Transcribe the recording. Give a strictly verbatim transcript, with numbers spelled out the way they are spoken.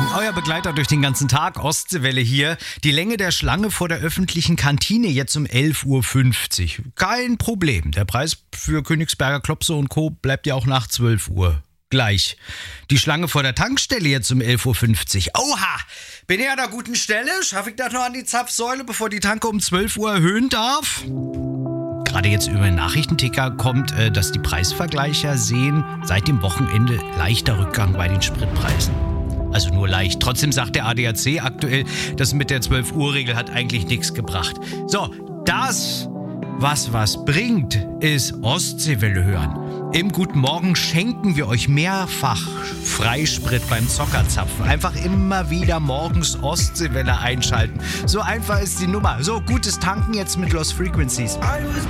Euer Begleiter durch den ganzen Tag, Ostseewelle hier. Die Länge der Schlange vor der öffentlichen Kantine jetzt um elf Uhr fünfzig. Kein Problem. Der Preis für Königsberger Klopse und Co. bleibt ja auch nach zwölf Uhr gleich. Die Schlange vor der Tankstelle jetzt um elf Uhr fünfzig. Oha! Bin ich an der guten Stelle? Schaffe ich das noch an die Zapfsäule, bevor die Tanke um zwölf Uhr erhöhen darf? Gerade jetzt über den Nachrichtenticker kommt, dass die Preisvergleicher sehen, seit dem Wochenende leichter Rückgang bei den Spritpreisen. Also nur leicht. Trotzdem sagt der A D A C aktuell, das mit der zwölf Uhr Regel hat eigentlich nichts gebracht. So, das, was was bringt, ist Ostseewelle hören. Im Guten Morgen schenken wir euch mehrfach Freisprit beim Zockerzapfen. Einfach immer wieder morgens Ostseewelle einschalten. So einfach ist die Nummer. So, gutes Tanken jetzt mit Lost Frequencies. I was